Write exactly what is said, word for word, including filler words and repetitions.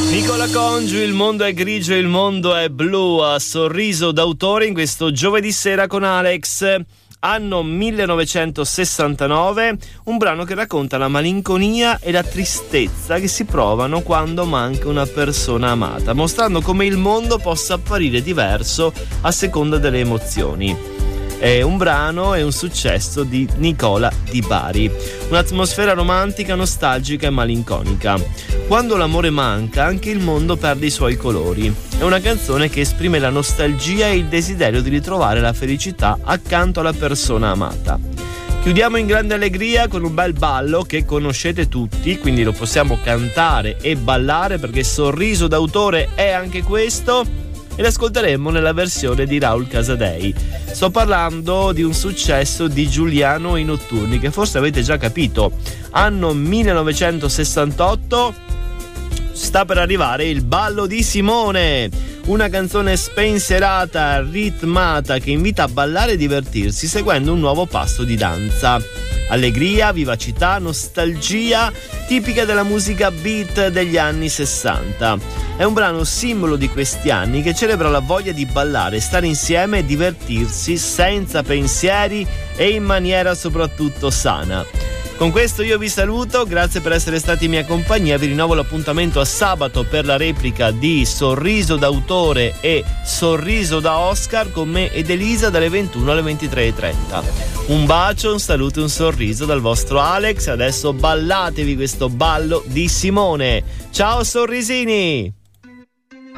Nicola Congiu, il mondo è grigio, il mondo è blu, a Sorriso d'autore in questo giovedì sera con Alex. Anno millenovecentosessantanove, un brano che racconta la malinconia e la tristezza che si provano quando manca una persona amata, mostrando come il mondo possa apparire diverso a seconda delle emozioni. È un brano e un successo di Nicola Di Bari, un'atmosfera romantica, nostalgica e malinconica. Quando l'amore manca, anche il mondo perde i suoi colori. È una canzone che esprime la nostalgia e il desiderio di ritrovare la felicità accanto alla persona amata. Chiudiamo in grande allegria con un bel ballo che conoscete tutti, quindi lo possiamo cantare e ballare perché Sorriso d'autore è anche questo. E l'ascolteremo nella versione di Raul Casadei. Sto parlando di un successo di Giuliano e i Notturni, che forse avete già capito. Anno millenovecentosessantotto, sta per arrivare il ballo di Simone, una canzone spensierata, ritmata, che invita a ballare e divertirsi seguendo un nuovo passo di danza. Allegria, vivacità, nostalgia, tipica della musica beat degli anni sessanta. È un brano simbolo di questi anni che celebra la voglia di ballare, stare insieme e divertirsi senza pensieri e in maniera soprattutto sana. Con questo io vi saluto, grazie per essere stati in mia compagnia, vi rinnovo l'appuntamento a sabato per la replica di Sorriso d'autore e Sorriso da Oscar con me ed Elisa dalle ventuno alle ventitré e trenta. Un bacio, un saluto e un sorriso dal vostro Alex, adesso ballatevi questo ballo di Simone. Ciao sorrisini!